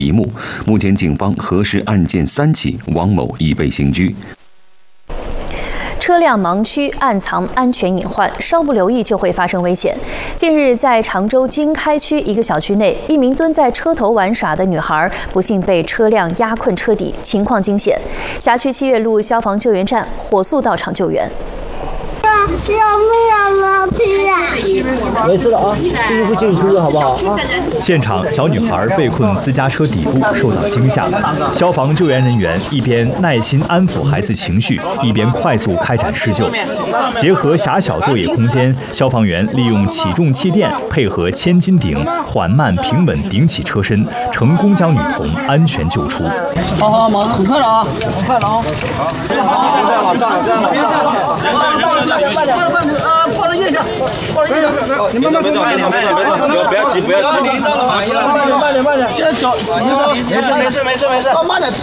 一幕。目前警方核实案件3起，王某已被刑拘。 车辆盲区暗藏安全隐患，稍不留意就会发生危险。近日，在常州经开区一个小区内，一名蹲在车头玩耍的女孩不幸被车辆压困车底，情况惊险。辖区7月路消防救援站火速到场救援。 要不要老皮啊？ 没事了啊，进去不进去好不好？ 现场，小女孩被困私家车底部，受到惊吓。消防救援人员一边耐心安抚孩子情绪，一边快速开展施救。结合狭小作业空间，消防员利用起重气垫配合千斤顶，缓慢平稳顶起车身，成功将女童安全救出。 好，马上很快了啊，很快了啊！好，这样往上，这样往上。放了月下，放了月下，你慢点，不要急，慢点，现在脚，没事，慢点，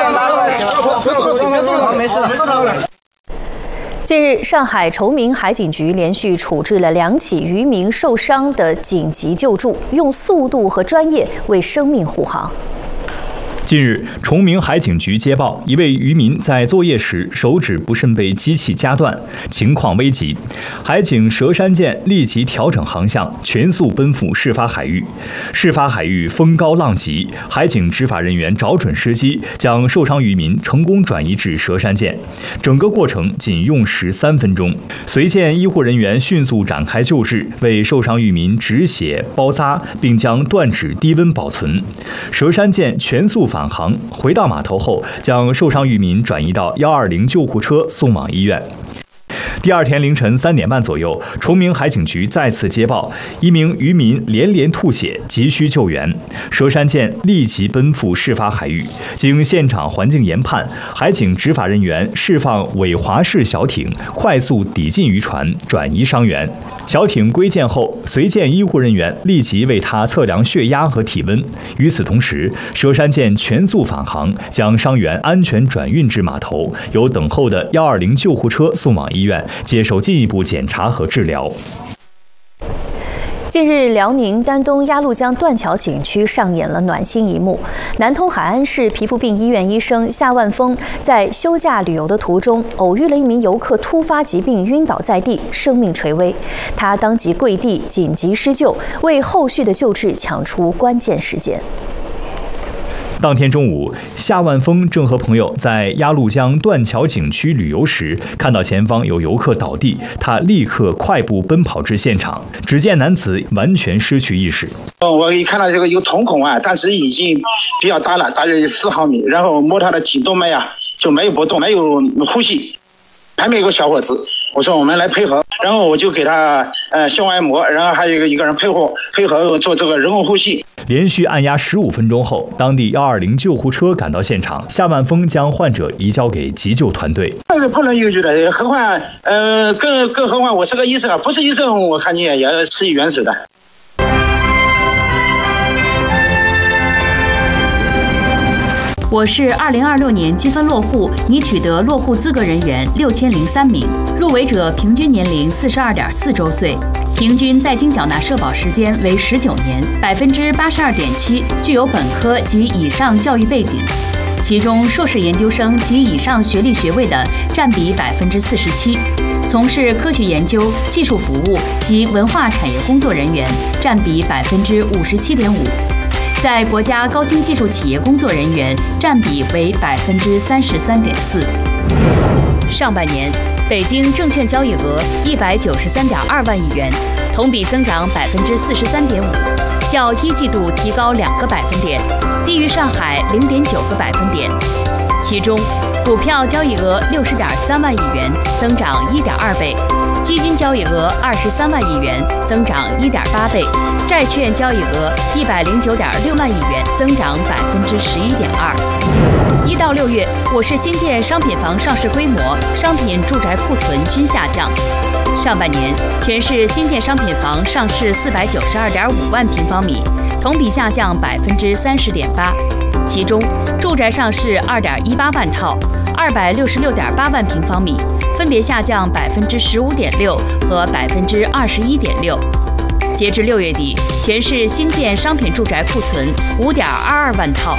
别动，没事。 近日，上海崇明海警局连续处置了2起渔民受伤的紧急救助，用速度和专业为生命护航。 近日，崇明海警局接报，一位渔民在作业时手指不慎被机器夹断，情况危急。海警佘山舰立即调整航向，全速奔赴事发海域。事发海域风高浪急，海警执法人员找准时机，将受伤渔民成功转移至佘山舰。整个过程仅用时3分钟。随舰医护人员迅速展开救治，为受伤渔民止血包扎，并将断指低温保存。佘山舰全速返航，回到码头后，将受伤渔民转移到120救护车送往医院。第二天凌晨3点半左右，崇明海警局再次接报，一名渔民连吐血，急需救援。佘山舰立即奔赴事发海域，经现场环境研判，海警执法人员释放尾华式小艇，快速抵近渔船，转移伤员。小艇归舰后，随舰医护人员立即为他测量血压和体温。与此同时，佘山舰全速返航，将伤员安全转运至码头，由等候的120救护车送往医院，接受进一步检查和治疗。 近日，辽宁丹东鸭绿江断桥景区上演了暖心一幕。南通海安市皮肤病医院医生夏万峰在休假旅游的途中，偶遇了一名游客突发疾病晕倒在地，生命垂危。他当即跪地紧急施救，为后续的救治抢出关键时间。 当天中午，夏万峰正和朋友在鸭绿江断桥景区旅游时，看到前方有游客倒地，他立刻快步奔跑至现场，只见男子完全失去意识。 我一看到这个有瞳孔啊，但是已经比较大了，大约4毫米，然后摸他的颈动脉啊就没有波动，没有呼吸。旁边有个小伙子，我说我们来配合，然后我就给他胸按摩，然后还有一个人配合做这个人工呼吸。 连续按压15分钟后，当地120救护车赶到现场，夏万峰将患者移交给急救团队。 不能犹豫的，何况更何况我是个医生啊，不是医生我看你也要施以援手的。 我是2026年积分落户，拟取得落户资格人员6003名，入围者平均年龄42.4周岁，平均在京缴纳社保时间为19年，82.7%具有本科及以上教育背景，其中硕士研究生及以上学历学位的占比47%，从事科学研究、技术服务及文化产业工作人员占比57.5%。在国家高新技术企业工作人员占比为33.4%。上半年，北京证券交易额193.2万亿元，同比增长43.5%，较一季度提高2个百分点，低于上海0.9个百分点。其中，股票交易额60.3万亿元，增长1.2倍；基金交易额23万亿元，增长1.8倍；债券交易额109.6万亿元，增长11.2%。1到6月，我市新建商品房上市规模、商品住宅库存均下降。上半年，全市新建商品房上市492.5万平方米，同比下降30.8%。其中，住宅上市2.18万套，266.8万平方米，分别下降15.6%和21.6%。 截至6月底，全市新建商品住宅库存5.22万套，